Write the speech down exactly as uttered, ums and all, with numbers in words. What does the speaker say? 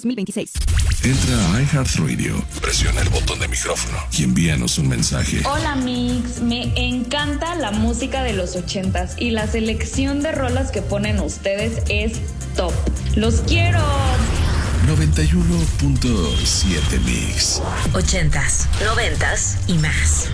dos mil veintiséis. Entra a iHeartRadio, presiona el botón de micrófono y envíanos un mensaje. Hola Mix, me encanta la música de los ochentas y la selección de rolas que ponen ustedes es top. ¡Los quiero! noventa y uno punto siete Mix. Ochentas, noventas y más.